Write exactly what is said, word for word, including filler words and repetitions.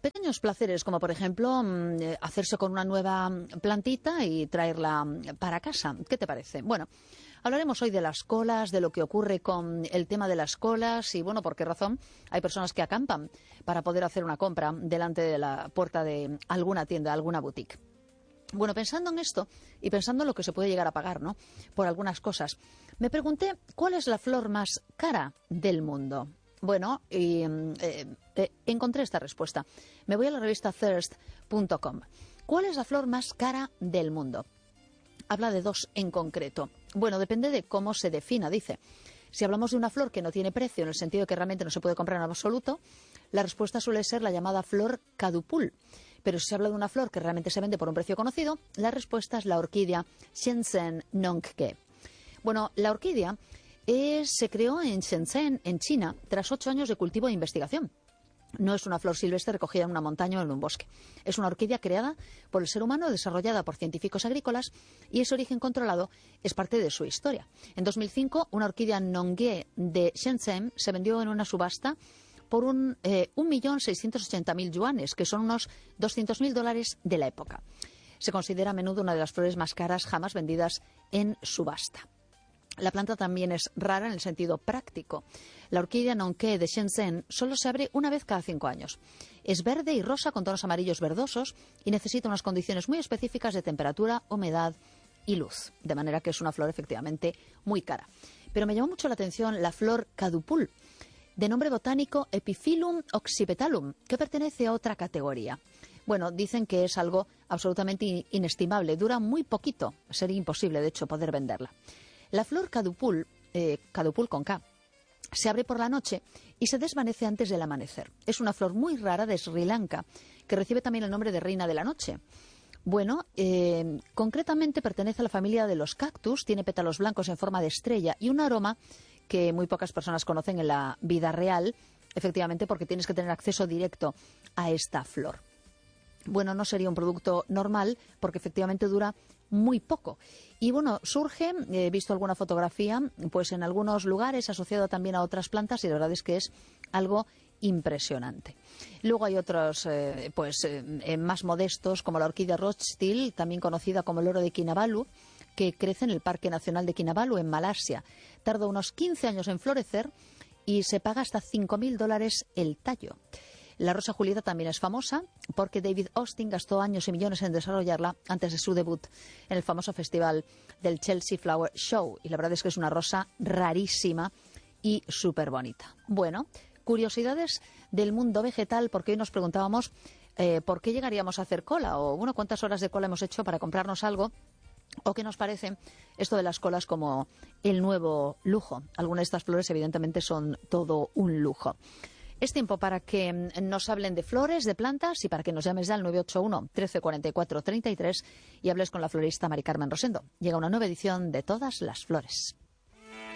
Pequeños placeres, como por ejemplo hacerse con una nueva plantita y traerla para casa. ¿Qué te parece? Bueno, hablaremos hoy de las colas, de lo que ocurre con el tema de las colas y, bueno, por qué razón hay personas que acampan para poder hacer una compra delante de la puerta de alguna tienda, alguna boutique. Bueno, pensando en esto y pensando en lo que se puede llegar a pagar, ¿no?, por algunas cosas, me pregunté cuál es la flor más cara del mundo. Bueno, y eh, eh, encontré esta respuesta. Me voy a la revista thirst punto com. ¿Cuál es la flor más cara del mundo? Habla de dos en concreto. Bueno, depende de cómo se defina, dice. Si hablamos de una flor que no tiene precio, en el sentido de que realmente no se puede comprar en absoluto, la respuesta suele ser la llamada flor kadupul. Pero si se habla de una flor que realmente se vende por un precio conocido, la respuesta es la orquídea Shenzhen Nongke. Bueno, la orquídea eh, se creó en Shenzhen, en China, tras ocho años de cultivo e investigación. No es una flor silvestre recogida en una montaña o en un bosque. Es una orquídea creada por el ser humano, desarrollada por científicos agrícolas, y ese origen controlado es parte de su historia. En dos mil cinco, una orquídea Nongke de Shenzhen se vendió en una subasta por un eh, un millón seiscientos ochenta mil yuanes, que son unos doscientos mil dólares de la época. Se considera a menudo una de las flores más caras jamás vendidas en subasta. La planta también es rara en el sentido práctico. La orquídea Nongke de Shenzhen solo se abre una vez cada cinco años. Es verde y rosa con tonos amarillos verdosos y necesita unas condiciones muy específicas de temperatura, humedad y luz. De manera que es una flor efectivamente muy cara. Pero me llamó mucho la atención la flor kadupul, de nombre botánico Epiphyllum oxypetalum, que pertenece a otra categoría. Bueno, dicen que es algo absolutamente inestimable, dura muy poquito, sería imposible de hecho poder venderla. La flor kadupul, eh, kadupul con K, se abre por la noche y se desvanece antes del amanecer. Es una flor muy rara de Sri Lanka, que recibe también el nombre de reina de la noche. Bueno, eh, concretamente pertenece a la familia de los cactus, tiene pétalos blancos en forma de estrella y un aroma que muy pocas personas conocen en la vida real, efectivamente porque tienes que tener acceso directo a esta flor. Bueno, no sería un producto normal porque efectivamente dura muy poco. Y bueno, surge, he visto alguna fotografía, pues en algunos lugares asociado también a otras plantas y la verdad es que es algo impresionante. Luego hay otros eh, pues eh, más modestos, como la orquídea Rothschild, también conocida como el oro de Kinabalu, que crece en el Parque Nacional de Kinabalu, en Malasia. Tarda unos quince años en florecer y se paga hasta cinco mil dólares el tallo. La rosa Julieta también es famosa porque David Austin gastó años y millones en desarrollarla antes de su debut en el famoso festival del Chelsea Flower Show. Y la verdad es que es una rosa rarísima y súper bonita. Bueno, curiosidades del mundo vegetal, porque hoy nos preguntábamos eh, por qué llegaríamos a hacer cola o bueno, cuántas horas de cola hemos hecho para comprarnos algo. ¿O qué nos parece esto de las colas como el nuevo lujo? Algunas de estas flores evidentemente son todo un lujo. Es tiempo para que nos hablen de flores, de plantas y para que nos llames ya al nueve ocho uno, trece cuarenta y cuatro, treinta y tres y hables con la florista Mari Carmen Rosendo. Llega una nueva edición de Todas las Flores.